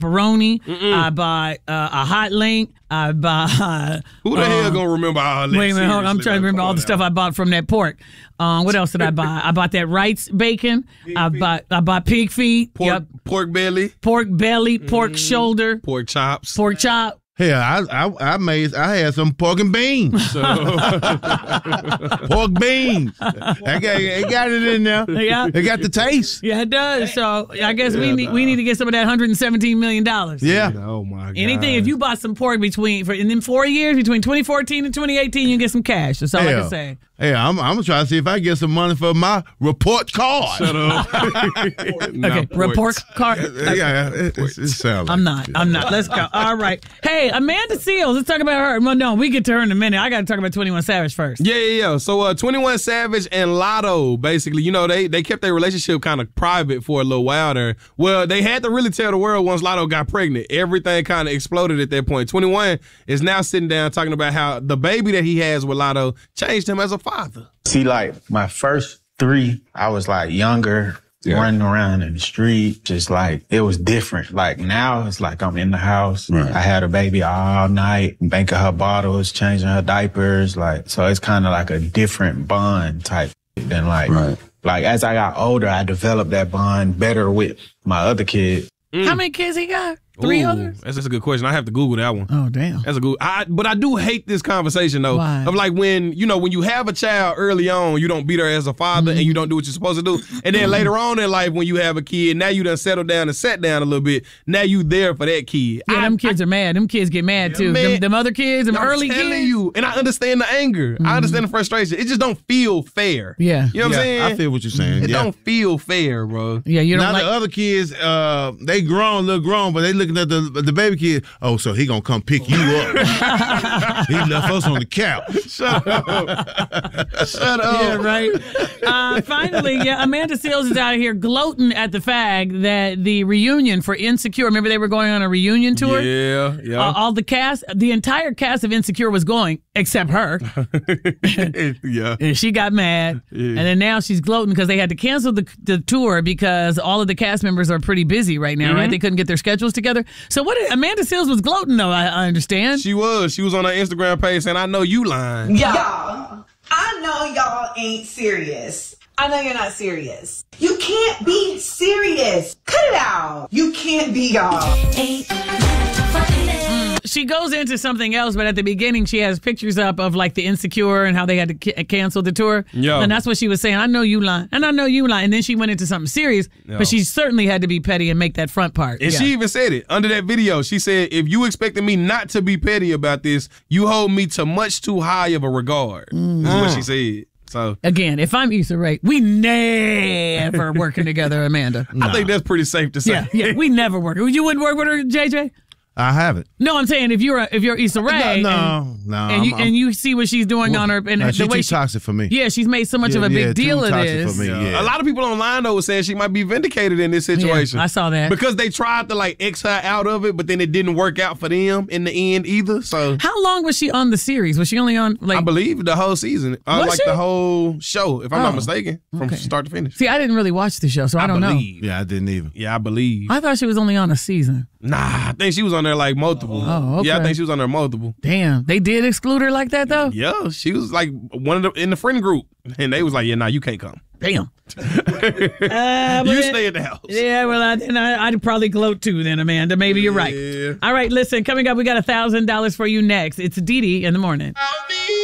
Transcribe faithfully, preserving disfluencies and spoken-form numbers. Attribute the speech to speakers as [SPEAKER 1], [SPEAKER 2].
[SPEAKER 1] pepperoni. Mm-mm. I bought uh, a hot link. I bought.
[SPEAKER 2] Who the uh, hell gonna remember all that?
[SPEAKER 1] Wait a minute, hold on. I'm trying to remember all the stuff I bought from that pork. Um, what else did I buy? I bought that Wright's bacon. Pig I feet. bought I bought pig feet.
[SPEAKER 2] Pork,
[SPEAKER 1] yep.
[SPEAKER 2] pork belly.
[SPEAKER 1] Pork belly. Pork mm. shoulder.
[SPEAKER 2] Pork chops.
[SPEAKER 1] Pork chop.
[SPEAKER 3] Hell, I, I I made I had some pork and beans. So. Pork beans. I got it got it in there.
[SPEAKER 1] Yeah.
[SPEAKER 3] It got the taste.
[SPEAKER 1] Yeah, it does. So I guess yeah, we need no. we need to get some of that one hundred seventeen million dollars.
[SPEAKER 3] Yeah.
[SPEAKER 2] Oh my God.
[SPEAKER 1] Anything if you bought some pork between for in them four years between twenty fourteen and twenty eighteen, you get some cash. That's all Hell. I can say.
[SPEAKER 3] Hey, I'm, I'm gonna try to see if I can get some money for my report card.
[SPEAKER 2] Shut up.
[SPEAKER 1] Okay, report card.
[SPEAKER 3] Yeah, it, it, it sounds.
[SPEAKER 1] I'm not. I'm not. Let's go. All right. Hey, Amanda Seales. Let's talk about her. Well, no, we get to her in a minute. I got to talk about twenty-one Savage first.
[SPEAKER 2] Yeah, yeah, yeah. So, uh, twenty-one Savage and Lotto, basically, you know, they they kept their relationship kind of private for a little while there. Well, they had to really tell the world once Lotto got pregnant. Everything kind of exploded at that point. twenty-one is now sitting down talking about how the baby that he has with Lotto changed him as a father.
[SPEAKER 4] See, like, my first three, I was, like, younger, yeah. running around in the street, just, like, it was different. Like, now it's like I'm in the house. Right. I had a baby all night, banking her bottles, changing her diapers, like, so it's kind of like a different bond type than, like, right. like, as I got older, I developed that bond better with my other kids.
[SPEAKER 1] Mm. How many kids he got? Three
[SPEAKER 2] Ooh,
[SPEAKER 1] others?
[SPEAKER 2] That's just a good question. I have to Google that one.
[SPEAKER 1] Oh, damn.
[SPEAKER 2] That's a good I But I do hate this conversation, though.
[SPEAKER 1] Why?
[SPEAKER 2] Of like when, you know, when you have a child early on, you don't beat her as a father mm-hmm. and you don't do what you're supposed to do. And then later on in life, when you have a kid, now you done settled down and sat down a little bit. Now you there for that kid.
[SPEAKER 1] Yeah,
[SPEAKER 2] I,
[SPEAKER 1] them kids I, are mad. Them kids get mad,
[SPEAKER 2] yeah,
[SPEAKER 1] too.
[SPEAKER 2] Man,
[SPEAKER 1] them, them other kids, them
[SPEAKER 2] I'm
[SPEAKER 1] early
[SPEAKER 2] telling
[SPEAKER 1] kids.
[SPEAKER 2] you. And I understand the anger. Mm-hmm. I understand the frustration. It just don't feel fair.
[SPEAKER 1] Yeah.
[SPEAKER 2] You know what
[SPEAKER 3] yeah,
[SPEAKER 2] I'm saying?
[SPEAKER 3] I feel what you're saying.
[SPEAKER 2] It
[SPEAKER 3] yeah.
[SPEAKER 2] don't feel fair, bro.
[SPEAKER 1] Yeah, you don't
[SPEAKER 3] now
[SPEAKER 1] like-
[SPEAKER 3] the other kids, uh, they grown, look grown, but they looking at the the baby kid. Oh, so he gonna come pick you up. He left us on the couch.
[SPEAKER 2] Shut up. Shut up.
[SPEAKER 1] Yeah, right. Uh, finally, yeah, Amanda Seales is out here gloating at the fact that the reunion for Insecure, remember they were going on a reunion tour?
[SPEAKER 2] Yeah, yeah.
[SPEAKER 1] Uh, all the cast, the entire cast of Insecure was going, except her.
[SPEAKER 2] Yeah.
[SPEAKER 1] And she got mad. Yeah. And then now she's gloating because they had to cancel the, the tour because all of the cast members are pretty busy right now, mm-hmm. right? They couldn't get their schedules together. So what did, Amanda Seales was gloating, though, I, I understand.
[SPEAKER 2] She was. She was on her Instagram page saying, I know you lying.
[SPEAKER 5] Y'all, I know y'all ain't serious. I know you're not serious. You can't be serious. Cut it out. You can't be y'all.
[SPEAKER 1] She goes into something else, but at the beginning she has pictures up of like the Insecure and how they had to c- cancel the tour.
[SPEAKER 2] Yo.
[SPEAKER 1] And that's what she was saying. I know you lying. And I know you lying. And then she went into something serious, Yo. but she certainly had to be petty and make that front part.
[SPEAKER 2] And
[SPEAKER 1] yeah.
[SPEAKER 2] she even said it under that video. She said, if you expected me not to be petty about this, you hold me to much too high of a regard. Mm. Is what she said. So
[SPEAKER 1] again, if I'm Issa Rae, we never working together, Amanda.
[SPEAKER 2] No. I think that's pretty safe to say.
[SPEAKER 1] Yeah, yeah, we never work. You wouldn't work with her, J J?
[SPEAKER 3] I haven't.
[SPEAKER 1] No, I'm saying if you're a, if you're Issa Rae,
[SPEAKER 3] no,
[SPEAKER 1] and,
[SPEAKER 3] no,
[SPEAKER 1] and you,
[SPEAKER 3] I'm,
[SPEAKER 1] and you see what she's doing
[SPEAKER 3] well,
[SPEAKER 1] on her, and
[SPEAKER 3] no,
[SPEAKER 1] the
[SPEAKER 3] she's
[SPEAKER 1] way
[SPEAKER 3] too
[SPEAKER 1] she,
[SPEAKER 3] toxic for me.
[SPEAKER 1] Yeah, she's made so much
[SPEAKER 3] yeah,
[SPEAKER 1] of a big
[SPEAKER 3] yeah,
[SPEAKER 1] deal
[SPEAKER 3] too
[SPEAKER 1] of
[SPEAKER 3] toxic
[SPEAKER 1] this.
[SPEAKER 3] For me,
[SPEAKER 2] yeah.
[SPEAKER 3] yeah.
[SPEAKER 2] A lot of people online though were saying she might be vindicated in this situation.
[SPEAKER 1] Yeah, I saw that
[SPEAKER 2] because they tried to like X her out of it, but then it didn't work out for them in the end either. So
[SPEAKER 1] how long was she on the series? Was she only on like
[SPEAKER 2] I believe the whole season, uh, like
[SPEAKER 1] she?
[SPEAKER 2] the whole show, if I'm
[SPEAKER 1] oh,
[SPEAKER 2] not mistaken, from
[SPEAKER 1] okay.
[SPEAKER 2] start to finish.
[SPEAKER 1] See, I didn't really watch the show, so I, I don't
[SPEAKER 2] believe.
[SPEAKER 1] know.
[SPEAKER 3] Yeah, I didn't even.
[SPEAKER 2] Yeah, I believe.
[SPEAKER 1] I thought she was only on a season.
[SPEAKER 2] Nah, I think she was on there like multiple.
[SPEAKER 1] Oh, okay.
[SPEAKER 2] Yeah, I think she was on there multiple.
[SPEAKER 1] Damn, they did exclude her like that though?
[SPEAKER 2] Yeah, she was like one of the in the friend group, and they was like, "Yeah, nah, you can't come."
[SPEAKER 1] Damn. uh,
[SPEAKER 2] you stay at the house.
[SPEAKER 1] Yeah, well, I, then I, I'd probably gloat too then, Amanda. Maybe you're right.
[SPEAKER 2] Yeah.
[SPEAKER 1] All right, listen, coming up, we got one thousand dollars for you next. It's Dee Dee in the morning.
[SPEAKER 6] I'll be